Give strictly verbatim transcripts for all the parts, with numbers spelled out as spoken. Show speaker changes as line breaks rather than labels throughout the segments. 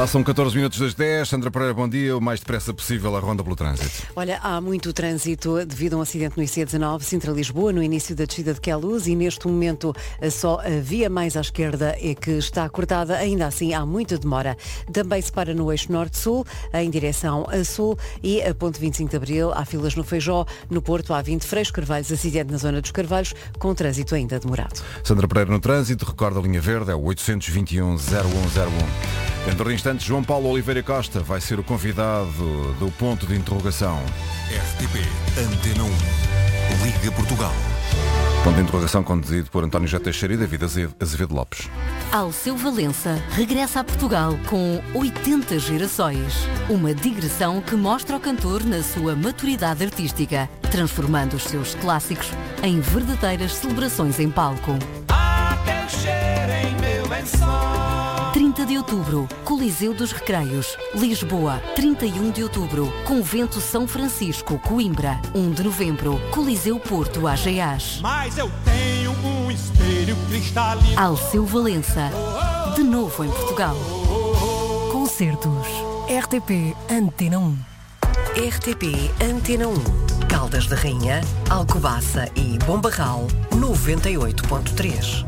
Passam catorze minutos das dez. Sandra Pereira, bom dia. O mais depressa possível a ronda pelo trânsito.
Olha, há muito trânsito devido a um acidente no I C dezanove, Sintra-Lisboa, no início da descida de Queluz, e neste momento só a via mais à esquerda é que está cortada. Ainda assim, há muita demora. Também se para no eixo norte-sul, em direção a sul, e a ponte vinte e cinco de Abril. Há filas no Feijó, no Porto, há vinte Freixo Carvalhos, acidente na zona dos Carvalhos, com trânsito ainda demorado.
Sandra Pereira no trânsito, recorda a linha verde, é o oitocentos e vinte e um, zero um zero um. Dentro de instantes, João Paulo Oliveira Costa vai ser o convidado do ponto de interrogação.
R T P Antena um. Liga Portugal.
Ponto de interrogação conduzido por António José Teixeira e David Azevedo Lopes.
Alceu Valença regressa a Portugal com oitenta gerações. Uma digressão que mostra o cantor na sua maturidade artística, transformando os seus clássicos em verdadeiras celebrações em palco.
Até o cheiro em meu lençol.
trinta de outubro, Coliseu dos Recreios, Lisboa. trinta e um de outubro, Convento São Francisco, Coimbra. um de novembro, Coliseu Porto, Ageás.
Mas eu tenho um espelho cristalino.
Alceu Valença, de novo em Portugal.
Concertos. R T P Antena um.
R T P Antena um. Caldas da Rainha, Alcobaça e Bombarral, noventa e oito ponto três.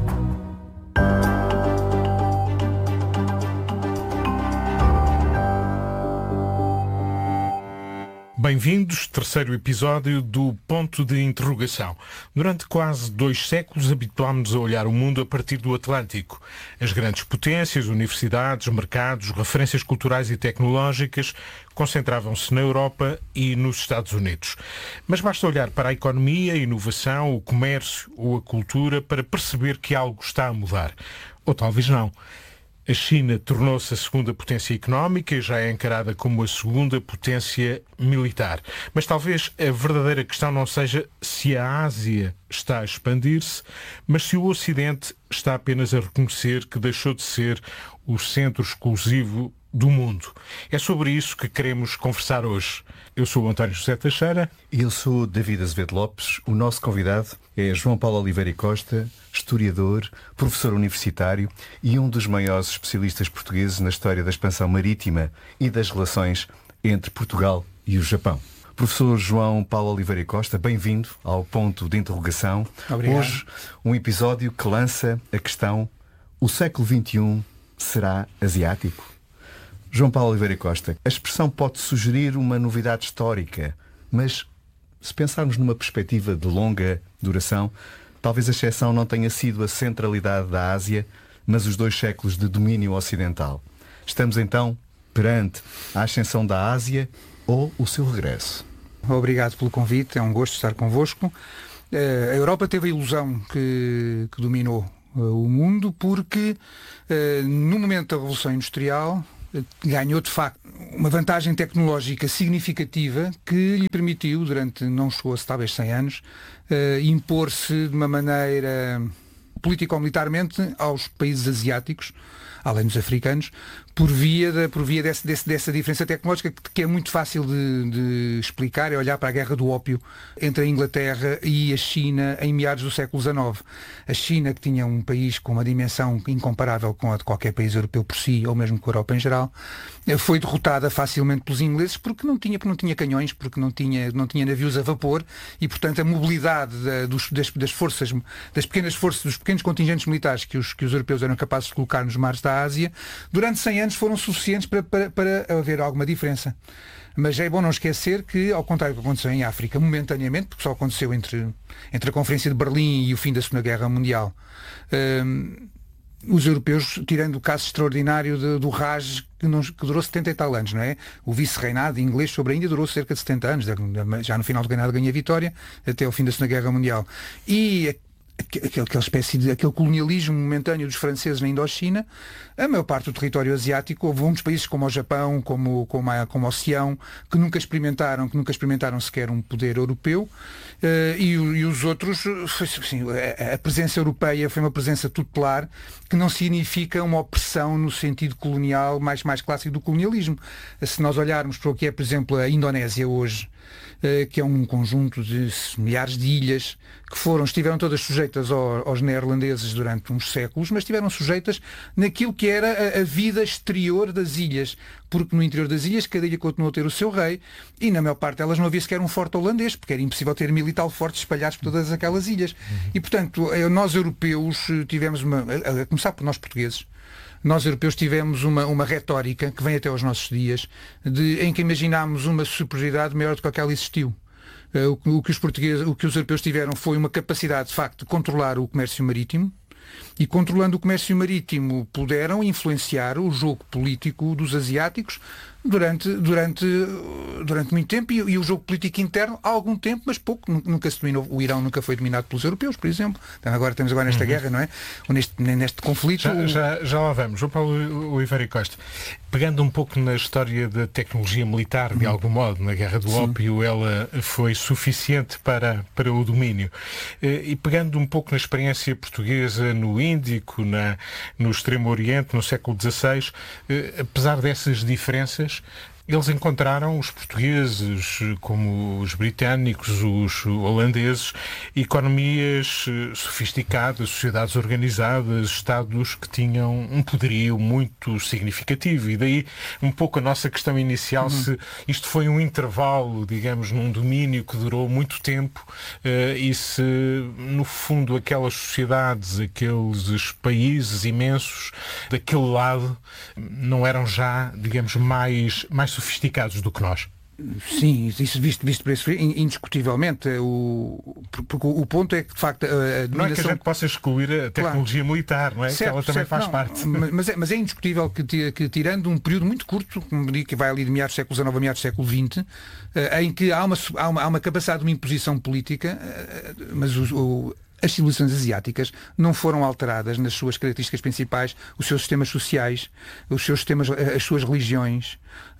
Bem-vindos, terceiro episódio do Ponto de Interrogação. Durante quase dois séculos habituámos-nos a olhar o mundo a partir do Atlântico. As grandes potências, universidades, mercados, referências culturais e tecnológicas concentravam-se na Europa e nos Estados Unidos. Mas basta olhar para a economia, a inovação, o comércio ou a cultura para perceber que algo está a mudar. Ou talvez não. A China tornou-se a segunda potência económica e já é encarada como a segunda potência militar. Mas talvez a verdadeira questão não seja se a Ásia está a expandir-se, mas se o Ocidente está apenas a reconhecer que deixou de ser o centro exclusivo do mundo. É sobre isso que queremos conversar hoje. Eu sou o António José Teixeira.
E eu sou o David Azevedo Lopes. O nosso convidado é João Paulo Oliveira Costa, historiador, professor universitário e um dos maiores especialistas portugueses na história da expansão marítima e das relações entre Portugal e o Japão. Professor João Paulo Oliveira Costa, bem-vindo ao Ponto de Interrogação.
Obrigado.
Hoje, um episódio que lança a questão: o século vinte e um será asiático? João Paulo Oliveira Costa, a expressão pode sugerir uma novidade histórica, mas se pensarmos numa perspectiva de longa duração, talvez a exceção não tenha sido a centralidade da Ásia, mas os dois séculos de domínio ocidental. Estamos então perante a ascensão da Ásia ou o seu regresso?
Obrigado pelo convite, é um gosto estar convosco. A Europa teve a ilusão que, que dominou o mundo porque no momento da Revolução Industrial ganhou de facto uma vantagem tecnológica significativa que lhe permitiu, durante não chegou a talvez cem anos, uh, impor-se de uma maneira político-militarmente aos países asiáticos, além dos africanos, por via, da, por via desse, desse, dessa diferença tecnológica que, que é muito fácil de, de explicar, é olhar para a guerra do ópio entre a Inglaterra e a China em meados do século dezenove. A China, que tinha um país com uma dimensão incomparável com a de qualquer país europeu por si, ou mesmo com a Europa em geral, foi derrotada facilmente pelos ingleses porque não tinha, porque não tinha canhões, porque não tinha, não tinha navios a vapor e, portanto, a mobilidade da, dos, das, das forças, das pequenas forças, dos pequenos contingentes militares que os, que os europeus eram capazes de colocar nos mares da Ásia, durante cem anos foram suficientes para, para, para haver alguma diferença. Mas é bom não esquecer que, ao contrário do que aconteceu em África, momentaneamente, porque só aconteceu entre, entre a Conferência de Berlim e o fim da Segunda Guerra Mundial, um, os europeus, tirando o caso extraordinário de, do Raj, que, não, que durou setenta e tal anos, não é? O vice-reinado inglês sobre a Índia durou cerca de setenta anos, já no final do reinado ganha a vitória, até ao fim da Segunda Guerra Mundial. E Aquele, aquela espécie de aquele colonialismo momentâneo dos franceses na Indochina, a maior parte do território asiático, houve uns países como o Japão, como, como, a, como o Oceão, que nunca experimentaram, que nunca experimentaram sequer um poder europeu, uh, e, e os outros, foi, assim, a, a presença europeia foi uma presença tutelar que não significa uma opressão no sentido colonial mais, mais clássico do colonialismo. Se nós olharmos para o que é, por exemplo, a Indonésia hoje, que é um conjunto de milhares de ilhas que foram, estiveram todas sujeitas ao, aos neerlandeses durante uns séculos, mas estiveram sujeitas naquilo que era a, a vida exterior das ilhas, porque no interior das ilhas cada ilha continuou a ter o seu rei e na maior parte delas não havia sequer um forte holandês, porque era impossível ter mil e tal fortes espalhados por todas aquelas ilhas. E portanto, nós europeus tivemos uma, a começar por nós portugueses, nós europeus tivemos uma, uma retórica que vem até aos nossos dias, de, em que imaginámos uma superioridade maior do que aquela existiu. Uh, o, o, que os portugueses, o que os europeus tiveram foi uma capacidade, de facto, de controlar o comércio marítimo, e controlando o comércio marítimo puderam influenciar o jogo político dos asiáticos durante, durante, durante muito tempo e, e o jogo político interno há algum tempo, mas pouco, nunca se dominou. O Irão nunca foi dominado pelos europeus, por exemplo. Então, agora temos agora nesta uhum. guerra, não é? Ou neste, neste conflito.
Já, já, já lá vamos. João Paulo Oliveira e Costa, pegando um pouco na história da tecnologia militar, de uhum. algum modo, na Guerra do Sim. Ópio, ela foi suficiente para, para o domínio. E pegando um pouco na experiência portuguesa no Índico, na, no Extremo Oriente, no século dezasseis, apesar dessas diferenças, eles encontraram, os portugueses, como os britânicos, os holandeses, economias sofisticadas, sociedades organizadas, Estados que tinham um poderio muito significativo. E daí um pouco a nossa questão inicial, uhum. se isto foi um intervalo, digamos, num domínio que durou muito tempo, uh, e se, no fundo, aquelas sociedades, aqueles países imensos daquele lado, não eram já, digamos, mais, mais sofisticados do que nós.
Sim, isso visto, visto por isso, indiscutivelmente. O, porque o ponto é que, de facto, a dominação...
Não é que a gente possa excluir a tecnologia claro. militar, não é?
Certo,
que ela também
certo,
faz
não,
parte.
Mas é, mas é indiscutível que, que, tirando um período muito curto, como digo, que vai ali de meados do século dezenove a meados do século vinte, em que há uma, há uma, há uma capacidade de uma imposição política, mas o, o as civilizações asiáticas não foram alteradas nas suas características principais, os seus sistemas sociais, os seus sistemas, as suas religiões,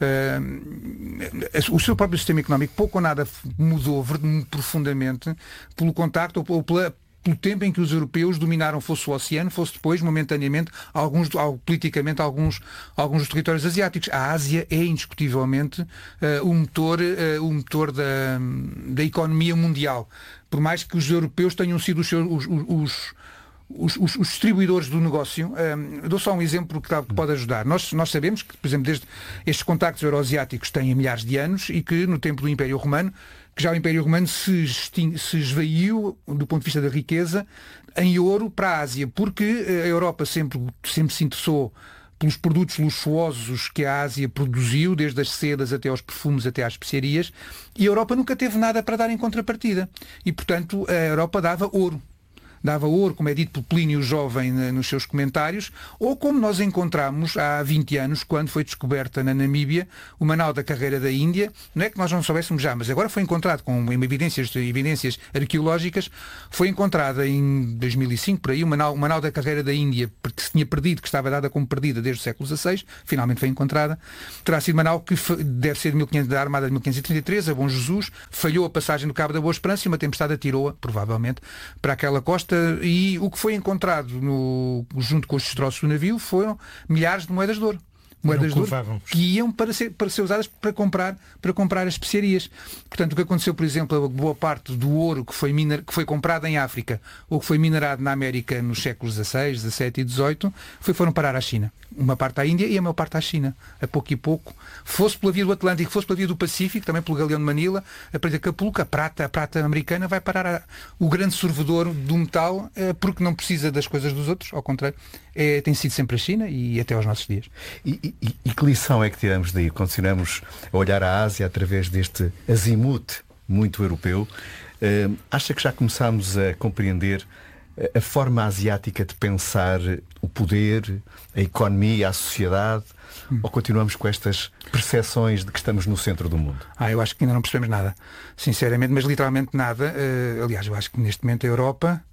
uh, o seu próprio sistema económico pouco ou nada mudou profundamente pelo contacto ou, ou pela pelo tempo em que os europeus dominaram, fosse o oceano, fosse depois, momentaneamente, alguns, politicamente, alguns, alguns dos territórios asiáticos. A Ásia é, indiscutivelmente, uh, o motor, uh, o motor da, da economia mundial. Por mais que os europeus tenham sido os, seus, os, os, os, os, os distribuidores do negócio, um, dou só um exemplo que, que pode ajudar. Nós, nós sabemos que, por exemplo, desde estes contactos euroasiáticos têm milhares de anos e que, no tempo do Império Romano, que já o Império Romano se, se esvaiu, do ponto de vista da riqueza, em ouro para a Ásia, porque a Europa sempre, sempre se interessou pelos produtos luxuosos que a Ásia produziu, desde as sedas até aos perfumes, até às especiarias, e a Europa nunca teve nada para dar em contrapartida. E, portanto, a Europa dava ouro. Dava ouro, como é dito por Plínio Jovem nos seus comentários, ou como nós encontramos há vinte anos, quando foi descoberta na Namíbia uma nau da carreira da Índia. Não é que nós não soubéssemos já, mas agora foi encontrado com evidências, evidências arqueológicas, foi encontrada em dois mil e cinco, por aí, uma nau, uma nau da carreira da Índia que se tinha perdido, que estava dada como perdida desde o século dezasseis, finalmente foi encontrada. Terá sido uma nau que deve ser de mil e quinhentos, da Armada de mil quinhentos e trinta e três, a Bom Jesus, falhou a passagem do Cabo da Boa Esperança e uma tempestade atirou-a, provavelmente, para aquela costa. E o que foi encontrado no, junto com os destroços do navio foram milhares de moedas de ouro. Moedas de ouro que iam para ser, para ser usadas para comprar, para comprar as especiarias. Portanto, o que aconteceu, por exemplo, a boa parte do ouro que foi, miner, que foi comprado em África ou que foi minerado na América nos séculos dezasseis, dezassete e dezoito, foi, foram parar à China. Uma parte à Índia e a maior parte à China. A pouco e pouco. Fosse pela via do Atlântico, fosse pela via do Pacífico, também pelo Galeão de Manila, a preta Acapulco, a prata, a prata americana vai parar a, o grande sorvedor do metal, eh, porque não precisa das coisas dos outros, ao contrário, é, tem sido sempre a China e até aos nossos dias.
E, e, e que lição é que tiramos daí? Continuamos a olhar a Ásia através deste azimute muito europeu. Uh, acha que já começámos a compreender a forma asiática de pensar o poder, a economia, a sociedade, hum. ou continuamos com estas percepções de que estamos no centro do mundo?
Ah, eu acho que ainda não percebemos nada, sinceramente, mas literalmente nada. Uh, aliás, eu acho que neste momento a Europa,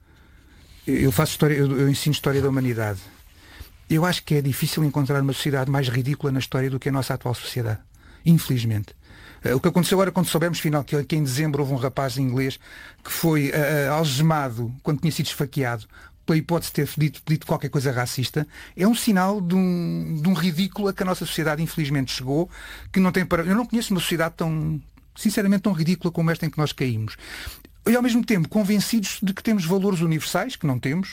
eu faço história, eu, eu ensino história da humanidade. Eu acho que é difícil encontrar uma sociedade mais ridícula na história do que a nossa atual sociedade, infelizmente. O que aconteceu agora, quando soubemos final que, que em dezembro houve um rapaz inglês que foi uh, algemado quando tinha sido esfaqueado pela hipótese de ter dito, dito qualquer coisa racista, é um sinal de um, de um ridículo a que a nossa sociedade infelizmente chegou, que não tem para... Eu não conheço uma sociedade tão, sinceramente, tão ridícula como esta em que nós caímos. e ao mesmo tempo convencidos de que temos valores universais, que não temos,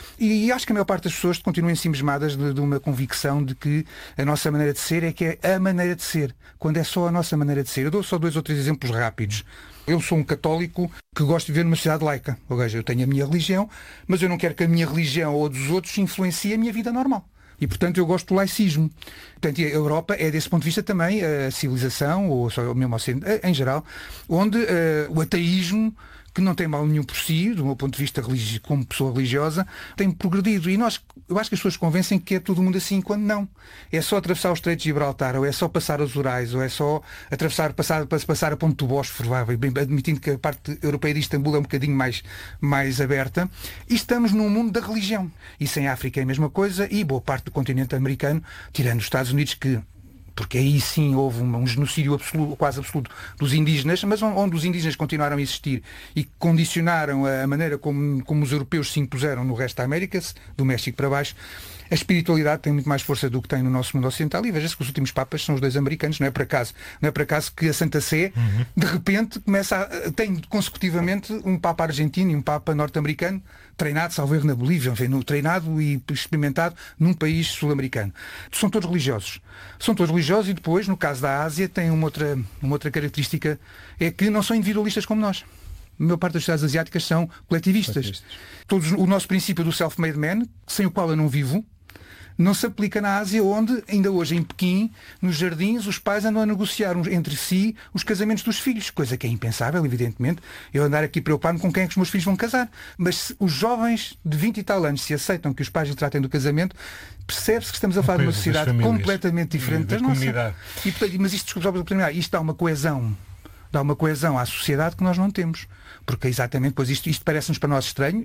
e acho que a maior parte das pessoas continuam ensimismadas de, de uma convicção de que a nossa maneira de ser é que é a maneira de ser, quando é só a nossa maneira de ser. Eu dou só dois ou três exemplos rápidos. Eu sou um católico que gosto de viver numa sociedade laica, ou seja, eu tenho a minha religião, mas eu não quero que a minha religião ou a dos outros influencie a minha vida normal. E, portanto, eu gosto do laicismo. Portanto, a Europa é, desse ponto de vista, também a civilização, ou só mesmo em geral, onde uh, o ateísmo, que não tem mal nenhum por si, do meu ponto de vista religioso, como pessoa religiosa, tem progredido. E nós, eu acho que as pessoas convencem que é todo mundo assim, quando não. É só atravessar o Estreito de Gibraltar, ou é só passar os Urais, ou é só atravessar, passar, passar a Ponte do Bósforo, admitindo que a parte europeia de Istambul é um bocadinho mais, mais aberta. E estamos num mundo da religião. Isso em África é a mesma coisa, e boa parte do continente americano, tirando os Estados Unidos, que porque aí sim houve um, um genocídio absoluto, quase absoluto dos indígenas, mas onde os indígenas continuaram a existir e condicionaram a maneira como, como os europeus se impuseram no resto da América, do México para baixo. A espiritualidade tem muito mais força do que tem no nosso mundo ocidental, e veja-se que os últimos papas são os dois americanos. Não é por acaso, não é por acaso que a Santa Sé, uhum. de repente, começa a, tem consecutivamente um papa argentino e um papa norte-americano, treinado, salvo erro, na Bolívia, enfim, treinado e experimentado num país sul-americano. São todos religiosos. São todos religiosos e depois, no caso da Ásia, tem uma outra, uma outra característica, é que não são individualistas como nós. A maior parte das sociedades asiáticas são coletivistas. coletivistas. Todos, o nosso princípio do self-made man, sem o qual eu não vivo, não se aplica na Ásia, onde, ainda hoje em Pequim, nos jardins, os pais andam a negociar entre si os casamentos dos filhos, coisa que é impensável, evidentemente, eu andar aqui preocupado com quem é que os meus filhos vão casar. Mas se os jovens de vinte e tal anos se aceitam que os pais lhe tratem do casamento, percebe-se que estamos a falar de uma sociedade completamente diferente da nossa. E, portanto, mas isto, desculpa, para terminar, isto dá uma coesão, dá uma coesão à sociedade que nós não temos. Porque exatamente, pois isto, isto parece-nos para nós estranho.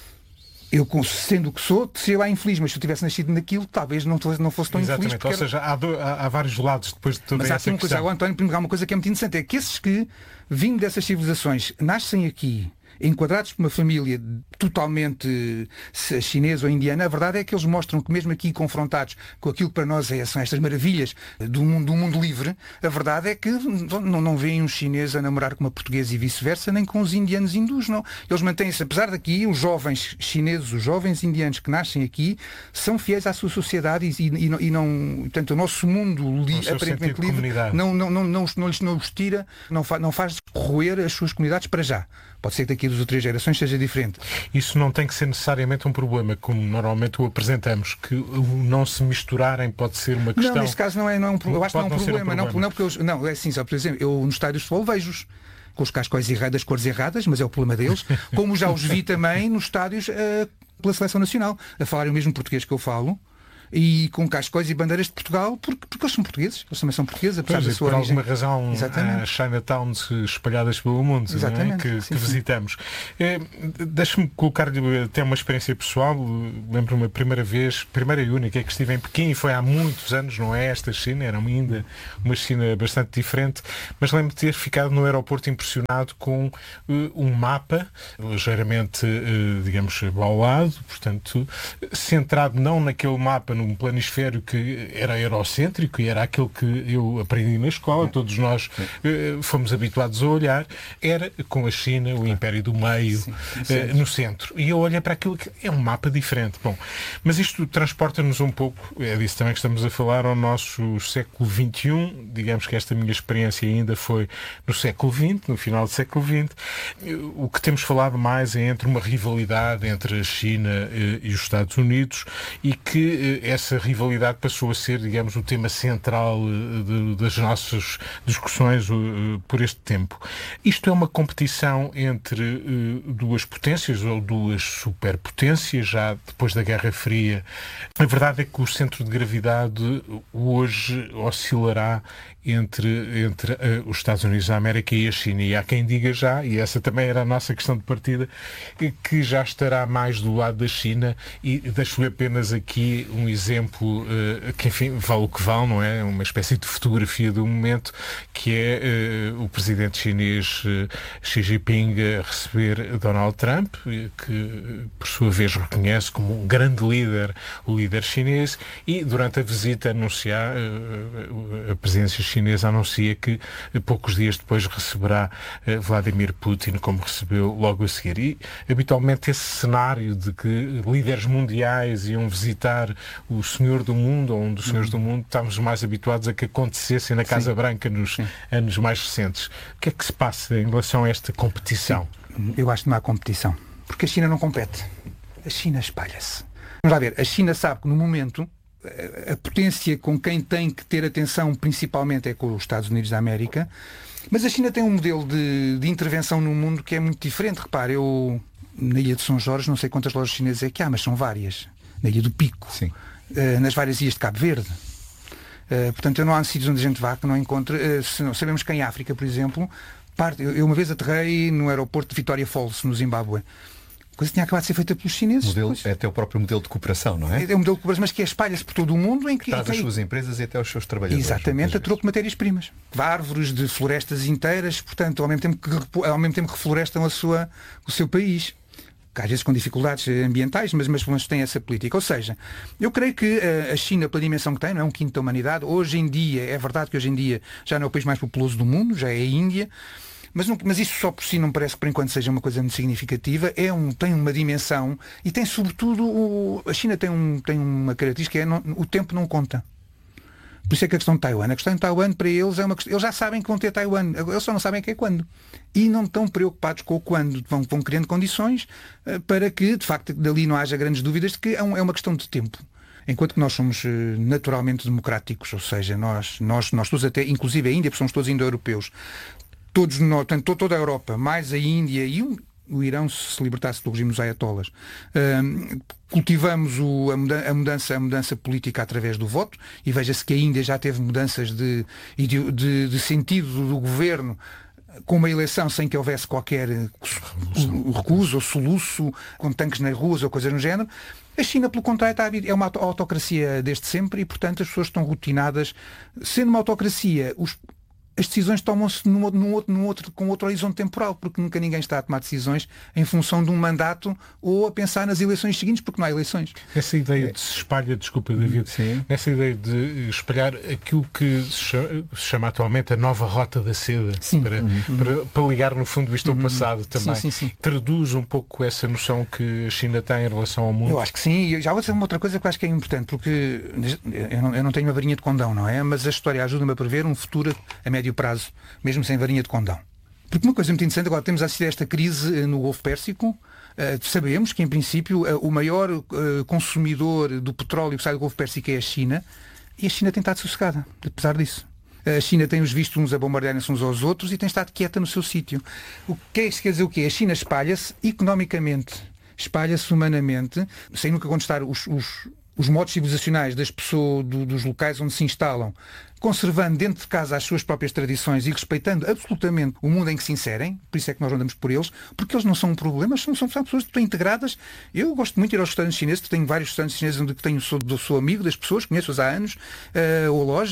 Eu, sendo o que sou, seria lá infeliz, mas se eu tivesse nascido naquilo, talvez não, não fosse tão
Exatamente.
infeliz.
Ou seja, há, do, há, há vários lados depois de toda
mas
essa
há uma coisa, agora, António, há uma coisa que é muito interessante, é que esses que, vindo dessas civilizações, nascem aqui, enquadrados por uma família totalmente chinesa ou indiana, a verdade é que eles mostram que mesmo aqui confrontados com aquilo que para nós é, são estas maravilhas do mundo, do mundo livre, a verdade é que não, não veem um chinês a namorar com uma portuguesa e vice-versa, nem com os indianos hindus, não. Eles mantêm-se, apesar daqui, os jovens chineses, os jovens indianos que nascem aqui, são fiéis à sua sociedade e, e, e não, portanto, o nosso mundo li, aparentemente livre não, não, não, não, não lhes não os tira, não, fa, não faz corroer as suas comunidades para já. Pode ser que daqui a duas ou três gerações seja diferente.
Isso não tem que ser necessariamente um problema, como normalmente o apresentamos, que o não se misturarem pode ser uma questão...
Não, neste caso não é, não é um problema. Eu acho que não é um
não
problema.
Um problema.
Não, não, porque eu, não, é assim, só por exemplo, eu nos estádios de futebol vejo-os com os cascóis errados, das cores erradas, mas é o problema deles, como já os vi também nos estádios uh, pela Seleção Nacional, a falarem o mesmo português que eu falo, e com cascóis e bandeiras de Portugal, porque, porque eles são portugueses, eles também são portugueses, apesar
pois
da
é,
sua
por
origem.
alguma razão há Chinatowns espalhadas pelo mundo, não é? que,
sim,
que
sim.
visitamos. É, deixa-me colocar-lhe até uma experiência pessoal. Lembro-me a primeira vez, primeira e única, é que estive em Pequim, e foi há muitos anos, não é esta China, era ainda uma China bastante diferente, mas lembro-me de ter ficado no aeroporto impressionado com uh, um mapa, ligeiramente, uh, digamos, baulado, portanto, centrado não naquele mapa, num planisfério que era eurocêntrico e era aquilo que eu aprendi na escola, todos nós uh, fomos habituados a olhar, era com a China, o Império do Meio, sim, sim. Uh, no centro. E eu olhei para aquilo que é um mapa diferente. Bom, mas isto transporta-nos um pouco, é disso também que estamos a falar, ao nosso século vinte e um. Digamos que esta minha experiência ainda foi no século vinte, no final do século vinte. O que temos falado mais é entre uma rivalidade entre a China uh, e os Estados Unidos, e que uh, essa rivalidade passou a ser, digamos, o tema central de, das nossas discussões uh, por este tempo. Isto é uma competição entre uh, duas potências ou duas superpotências, já depois da Guerra Fria. A verdade é que o centro de gravidade hoje oscilará entre, entre uh, os Estados Unidos da América e a China. E há quem diga já, e essa também era a nossa questão de partida, que já estará mais do lado da China, e deixo-lhe apenas aqui um exemplo exemplo, uh, que enfim, vale o que vale, não é? Uma espécie de fotografia do momento, que é uh, o presidente chinês uh, Xi Jinping a receber Donald Trump, que por sua vez reconhece como um grande líder, o líder chinês, e durante a visita anunciar, uh, a presidência chinesa anuncia que uh, poucos dias depois receberá uh, Vladimir Putin, como recebeu logo a seguir. E habitualmente esse cenário de que líderes mundiais iam visitar o Senhor do Mundo, ou um dos Senhores do Mundo, estávamos mais habituados a que acontecesse na Casa Sim. Branca nos Sim. anos mais recentes. O que é que se passa em relação a esta competição?
Sim. Eu acho que não há competição, porque a China não compete. A China espalha-se. Vamos lá ver, a China sabe que no momento a potência com quem tem que ter atenção principalmente é com os Estados Unidos da América, mas a China tem um modelo de, de intervenção no mundo que é muito diferente. Repare, eu na Ilha de São Jorge não sei quantas lojas chinesas é que há, mas são várias. Na Ilha do Pico, Sim. Uh, nas várias ilhas de Cabo Verde. Uh, portanto, eu não há sítios onde a gente vá que não encontre. Uh, sabemos que em África, por exemplo, parte, eu, eu uma vez aterrei no aeroporto de Vitória Falls, no Zimbábue. A coisa tinha acabado de ser feita pelos chineses.
Modelo, é até o próprio modelo de cooperação, não é?
É, é um modelo de cooperação, mas que espalha-se por todo o mundo. Em que
traz as suas empresas e até os seus trabalhadores.
Exatamente, a troco de matérias-primas. Árvores de florestas inteiras, portanto, ao mesmo tempo que, ao mesmo tempo que reflorestam a sua, o seu país. Às vezes com dificuldades ambientais, mas, mas, mas tem essa política. Ou seja, eu creio que a China, pela dimensão que tem, não é um quinto da humanidade. Hoje em dia, é verdade que hoje em dia já não é o país mais populoso do mundo, já é a Índia. Mas, não, mas isso só por si não parece que por enquanto seja uma coisa muito significativa. É um, tem uma dimensão e tem sobretudo, o, a China tem, um, tem uma característica, é não, o tempo não conta. Por isso é que a questão de Taiwan, a questão de Taiwan para eles é uma questão, eles já sabem que vão ter Taiwan, eles só não sabem que é quando. E não estão preocupados com o quando, vão, vão criando condições uh, para que, de facto, dali não haja grandes dúvidas de que é, um, é uma questão de tempo. Enquanto que nós somos uh, naturalmente democráticos, ou seja, nós, nós, nós todos até, inclusive a Índia, porque somos todos indo-europeus, todos nós, portanto, toda a Europa, mais a Índia e um, o Irão se libertasse do regime dos ayatollahs. Uh, cultivamos o, a, muda, a, mudança, a mudança política através do voto e veja-se que a Índia já teve mudanças de, de, de, de sentido do governo com uma eleição sem que houvesse qualquer recuso ou soluço, com tanques nas ruas ou coisas no género. A China, pelo contrário, está, é uma autocracia desde sempre e, portanto, as pessoas estão rotinadas. Sendo uma autocracia, os as decisões tomam-se num, num outro, num outro, com outro horizonte temporal, porque nunca ninguém está a tomar decisões em função de um mandato ou a pensar nas eleições seguintes, porque não há eleições.
Essa ideia de se espalha, desculpa, David, Sim. essa ideia de espalhar aquilo que se chama atualmente a nova rota da seda, para, uhum. para, para ligar no fundo isto ao uhum. passado também, sim, sim, sim. traduz um pouco essa noção que a China tem em relação ao mundo?
Eu acho que sim, e já vou dizer uma outra coisa que eu acho que é importante, porque eu não, eu não tenho uma varinha de condão, não é? Mas a história ajuda-me a prever um futuro a médio prazo, mesmo sem varinha de condão. Porque uma coisa muito interessante, agora temos assistido a esta crise no Golfo Pérsico, uh, sabemos que em princípio uh, o maior uh, consumidor do petróleo que sai do Golfo Pérsico é a China, e a China tem estado sossegada, apesar disso. A China tem-os visto uns a bombardearem-se uns aos outros e tem estado quieta no seu sítio. O que é isso quer dizer o quê? A China espalha-se economicamente, espalha-se humanamente, sem nunca contestar os, os, os modos civilizacionais das pessoas, do, dos locais onde se instalam, conservando dentro de casa as suas próprias tradições e respeitando absolutamente o mundo em que se inserem, por isso é que nós andamos por eles, porque eles não são um problema, são, são pessoas que estão integradas. Eu gosto muito de ir aos restaurantes chineses, tenho vários restaurantes chineses onde tenho, sou, sou amigo das pessoas, conheço-as há anos, uh, ou lojas,